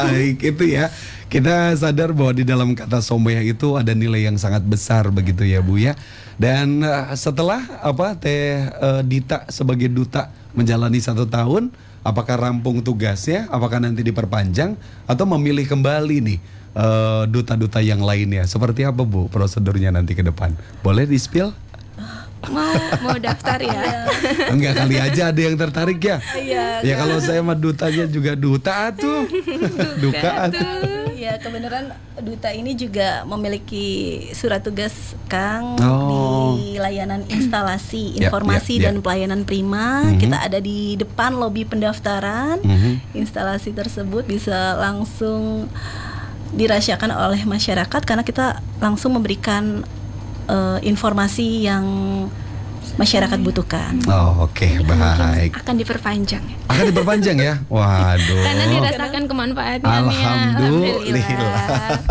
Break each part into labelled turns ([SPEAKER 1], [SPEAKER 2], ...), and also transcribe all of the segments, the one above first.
[SPEAKER 1] Baik, itu ya. Kita sadar bahwa di dalam kata sombea itu ada nilai yang sangat besar begitu ya Bu ya. Dan setelah Dita sebagai duta menjalani 1 tahun, apakah rampung tugasnya? Apakah nanti diperpanjang atau memilih kembali nih duta-duta yang lainnya? Seperti apa Bu prosedurnya nanti ke depan? Boleh di-spill?
[SPEAKER 2] Mau daftar ya?
[SPEAKER 1] Enggak, kali aja ada yang tertarik ya.
[SPEAKER 3] Iya.
[SPEAKER 1] Ya kalau saya mah dutanya juga duta tuh. Duka tuh.
[SPEAKER 3] Ya kebenaran duta ini juga memiliki surat tugas Kang di layanan instalasi informasi dan pelayanan prima. Kita ada di depan lobi pendaftaran. Instalasi tersebut bisa langsung dirahasiakan oleh masyarakat karena kita langsung memberikan informasi yang masyarakat butuhkan.
[SPEAKER 1] Oh, oke, baik.
[SPEAKER 2] Akan diperpanjang.
[SPEAKER 1] Akan diperpanjang ya? Waduh.
[SPEAKER 2] Karena dirasakan kemanfaatannya.
[SPEAKER 1] Alhamdulillah.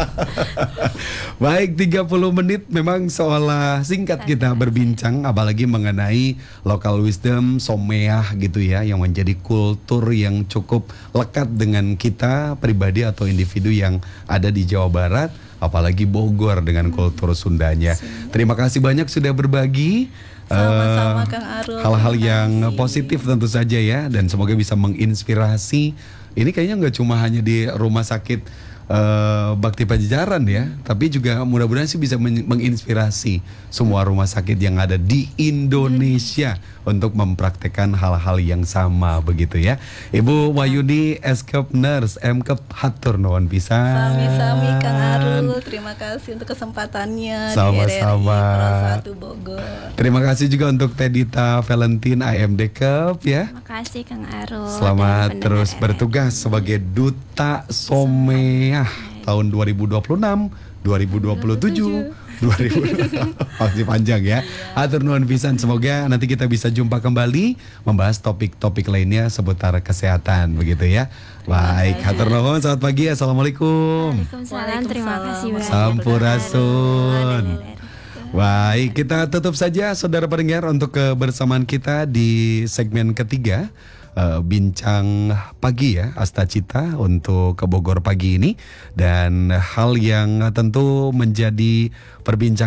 [SPEAKER 1] Baik, 30 menit memang seolah singkat kita berbincang, apalagi mengenai local wisdom, someah gitu ya, yang menjadi kultur yang cukup lekat dengan kita pribadi atau individu yang ada di Jawa Barat, apalagi Bogor dengan kultur Sundanya. Terima kasih banyak sudah berbagi.
[SPEAKER 3] Sama-sama Kang Arul.
[SPEAKER 1] Hal-hal yang positif tentu saja ya, dan semoga bisa menginspirasi. Ini kayaknya nggak cuma hanya di rumah sakit Bakti Pajajaran ya, tapi juga mudah-mudahan sih bisa menginspirasi semua rumah sakit yang ada di Indonesia untuk mempraktekkan hal-hal yang sama begitu ya. Ibu Wayuni Eskep Nurse Mkep hatur nuwun pisan.
[SPEAKER 3] Sami-sami Kang Arul, terima kasih untuk kesempatannya.
[SPEAKER 1] Sama-sama.
[SPEAKER 3] di RRI 1 Bogor.
[SPEAKER 1] Terima kasih juga untuk Tedita Valentine IMD Cup ya.
[SPEAKER 2] Terima kasih Kang Arul.
[SPEAKER 1] Selamat terus bertugas sebagai Duta Someah tahun 2026, 2027, 2000 masih panjang ya. Hatur nuhun pisan, semoga nanti kita bisa jumpa kembali membahas topik-topik lainnya seputar kesehatan begitu ya. Baik, hatur nuhun, selamat pagi, assalamualaikum.
[SPEAKER 2] Waalaikumsalam, terima kasih banyak.
[SPEAKER 1] Sampurasun. Baik, kita tutup saja saudara pendengar untuk kebersamaan kita di segmen ketiga. Bincang pagi ya, Asta Cita untuk ke Bogor pagi ini, dan hal yang tentu menjadi perbincangan